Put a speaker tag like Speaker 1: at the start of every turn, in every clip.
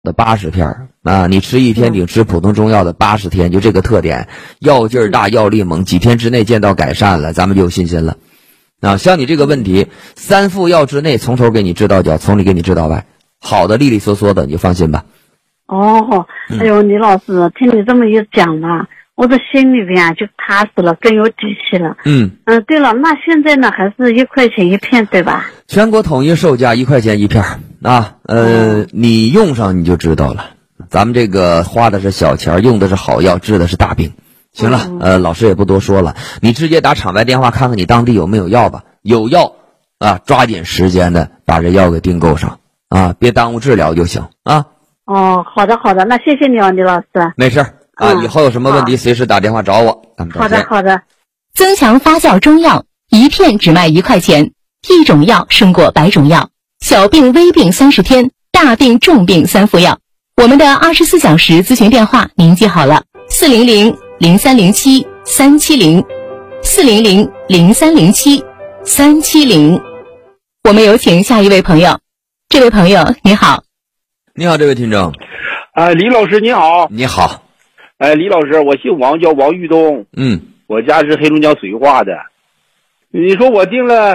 Speaker 1: 的80片啊，你吃一天顶吃普通中药的80天，就这个特点，药劲儿大，药力猛，几天之内见到改善了，咱们就有信心了。啊，像你这个问题，3副药之内从头给你治到脚，从里给你治到外，好的利利索索的，你就放心吧。
Speaker 2: 哦，哎呦，李老师，听你这么一讲吧，我的心里边就踏实了，更有底气了。对了，那现在呢还是1块钱1片，对吧？
Speaker 1: 全国统一售价1块钱1片啊。你用上你就知道了。咱们这个花的是小钱，用的是好药，治的是大病。行了，老师也不多说了，你直接打场外电话看看你当地有没有药吧。有药啊，抓紧时间的把这药给订购上啊，别耽误治疗就行啊。
Speaker 2: 哦，好的好的，那谢谢你啊，李老师。
Speaker 1: 没事啊，以后有什么问题随时打电话找我。咱们
Speaker 2: 好的好的。
Speaker 3: 增强发酵中药，1片只卖1块钱，一种药胜过100种药。小病微病30天，大病重病3副药。我们的24小时咨询电话您记好了，400-0307-370，400-0307-370。我们有请下一位朋友。这位朋友你好。
Speaker 1: 你好，这位听众。
Speaker 4: 李老师你好。
Speaker 1: 你好。
Speaker 4: 李老师，我姓王，叫王玉东。我家是黑龙江绥化的。你说我订了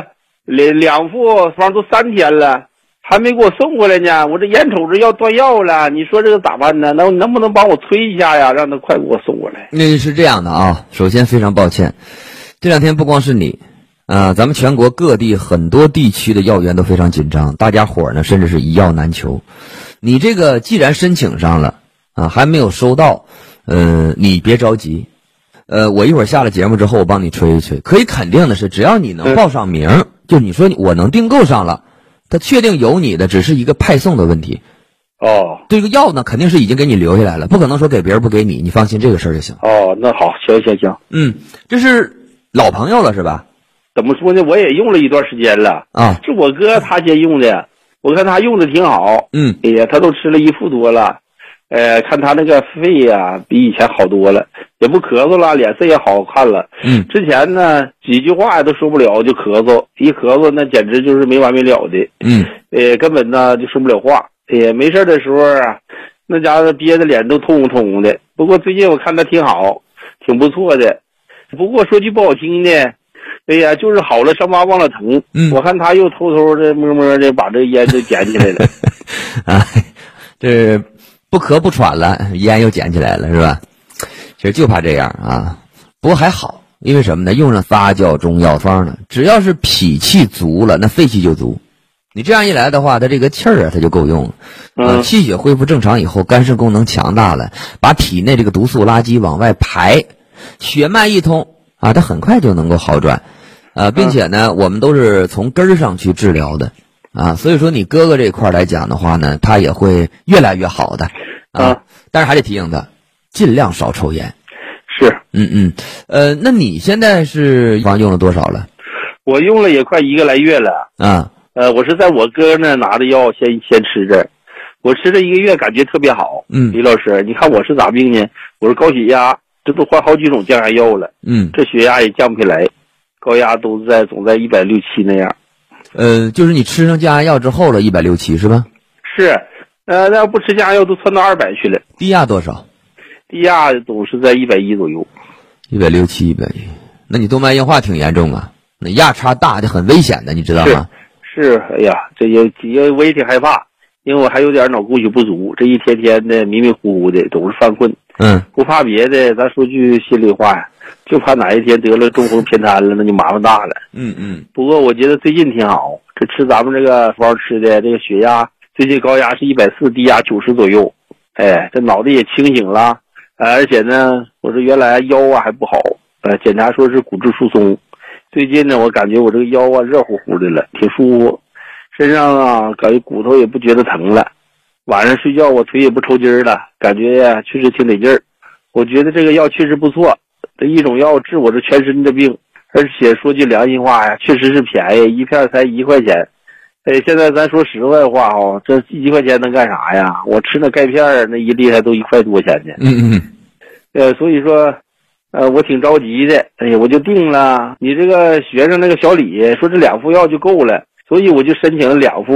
Speaker 4: 2副方都3天了，还没给我送过来呢。我这眼瞅着要断药了，你说这个咋办呢？能不能帮我催一下呀，让他快给我送过来？
Speaker 1: 那是这样的啊，首先非常抱歉，这2天不光是你咱们全国各地很多地区的药源都非常紧张，大家伙呢甚至是一药难求。你这个既然申请上了还没有收到，你别着急。我一会儿下了节目之后我帮你催一催。可以肯定的是，只要你能报上名，就你说我能订购上了，他确定有你的，只是一个派送的问题。这个药呢肯定是已经给你留下来了，不可能说给别人不给你，你放心这个事儿就行。
Speaker 4: 那好，行。
Speaker 1: 这是老朋友了是吧？
Speaker 4: 怎么说呢，我也用了一段时间了是我哥他先用的，我看他用的挺好。哎呀，他都吃了1副多了。看他那个肺呀比以前好多了，也不咳嗽了，脸色也好看了。之前呢几句话都说不了就咳嗽，一咳嗽那简直就是没完没了的。根本呢就说不了话。没事的时候那家伙憋着脸都通红的。不过最近我看他挺好，挺不错的。不过说句不好听的，就是好了伤疤忘了疼。我看他又偷偷的摸摸的把这烟就捡起来了。
Speaker 1: 这不咳不喘了，烟又捡起来了是吧？其实就怕这样不过还好，因为什么呢？用上发酵中药方呢，只要是脾气足了，那肺气就足。你这样一来的话，它这个气儿它就够用了。气血恢复正常以后，肝肾功能强大了，把体内这个毒素垃圾往外排，血脉一通它很快就能够好转。并且呢，我们都是从根儿上去治疗的所以说你哥哥这块来讲的话呢，他也会越来越好的但是还得提醒他尽量少抽烟。
Speaker 4: 是。
Speaker 1: 那你现在是用了多少了？
Speaker 4: 我用了也快1个来月了我是在我哥那拿的药先吃着，我吃了1个月感觉特别好。李老师，你看我是咋病呢？我是高血压，这都换好几种降压药了。这血压也降不下来，高压总在160、170那样。
Speaker 1: 就是你吃上降压药之后了160、170是吧？
Speaker 4: 是。那要不吃降压药都窜到200去了。
Speaker 1: 低压多少？
Speaker 4: 低压总是在110左右。
Speaker 1: 167、110，那你动脉硬化挺严重啊，那压差大就很危险的，你知道吗？
Speaker 4: 是。哎呀，我也挺害怕，因为我还有点脑供血不足，这一天天的迷迷糊糊的，总是犯困。不怕别的，咱说句心里话呀，就怕哪一天得了中风偏瘫了，那就麻烦大了。不过我觉得最近挺好，这吃咱们这个方吃的，这个血压最近高压是140，低压90左右。这脑袋也清醒了。而且呢，我这原来腰还不好，检查说是骨质疏松。最近呢，我感觉我这个腰热乎乎的了，挺舒服，身上感觉骨头也不觉得疼了。晚上睡觉我腿也不抽筋了，感觉确实挺得劲儿。我觉得这个药确实不错，这一种药治我这全身的病，而且说句良心话呀，确实是便宜，一片才1块钱。现在咱说实在话这1块钱能干啥呀？我吃那钙片那一粒还都1块多钱呢。所以说我挺着急的。我就定了。你这个学生那个小李说这2副药就够了，所以我就申请了2副。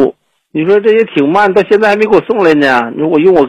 Speaker 4: 你说这也挺慢，到现在还没给我送来呢。你说我用我